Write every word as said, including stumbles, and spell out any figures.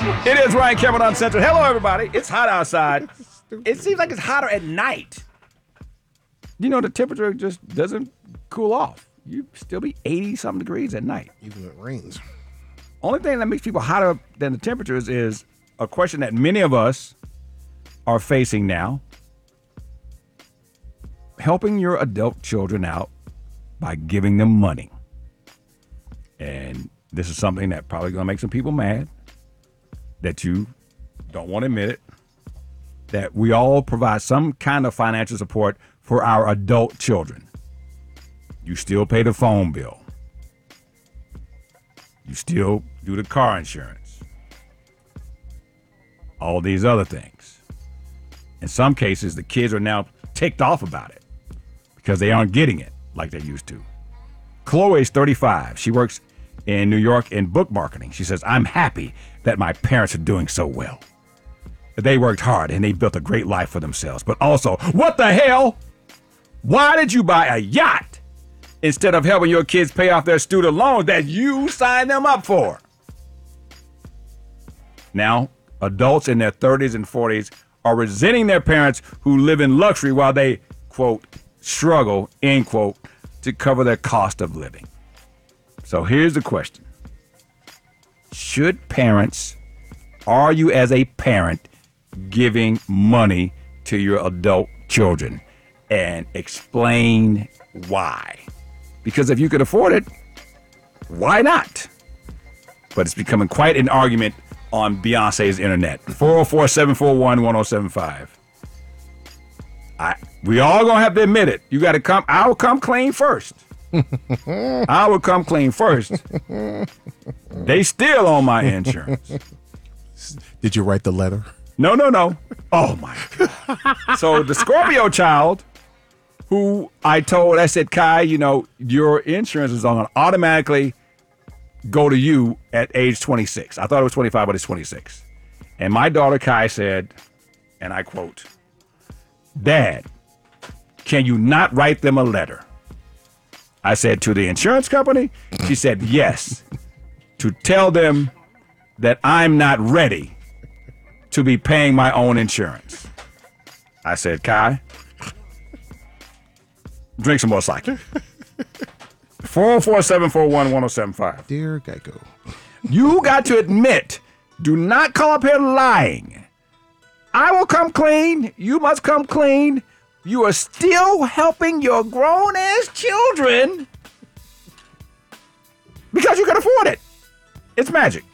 It is Ryan Cameron on Central. Hello, everybody. It's hot outside. It seems like it's hotter at night. You know, the temperature just doesn't cool off. You still be eighty-something degrees at night. Even when it rains. Only thing that makes people hotter than the temperatures is a question that many of us are facing now. Helping your adult children out by giving them money. And this is something that probably going to make some people mad, that you don't want to admit it, that we all provide some kind of financial support for our adult children. You still pay the phone bill. You still do the car insurance. All these other things. In some cases, the kids are now ticked off about it because they aren't getting it like they used to. Chloe's thirty-five. She works in New York in book marketing. She says, I'm happy that my parents are doing so well. They worked hard and they built a great life for themselves. But also, what the hell? Why did you buy a yacht instead of helping your kids pay off their student loans that you signed them up for? Now, adults in their thirties and forties are resenting their parents who live in luxury while they, quote, struggle, end quote, to cover their cost of living. So here's the question. Should parents, are you as a parent giving money to your adult children? And explain why. Because if you could afford it, why not? But it's becoming quite an argument on Beyonce's internet. four oh four, seven four one, one oh seven five. I, we all gonna have to admit it. You gotta come, I will come clean first. I will come clean first. They still on my insurance. Did you write the letter? No, no, no. Oh my God. So the Scorpio child, who I told, I said, Kai, you know, your insurance is going to automatically go to you at age twenty-six. I thought it was twenty-five, but it's twenty-six. And my daughter, Kai, said, and I quote, Dad, can you not write them a letter? I said, to the insurance company? She said, yes, to tell them that I'm not ready to be paying my own insurance. I said, Kai, drink some more sake. four oh four, seven four one, one oh seven five. Dear Geico. You got to admit, do not come up here lying. I will come clean. You must come clean. You are still helping your grown-ass children because you can afford it. It's magic.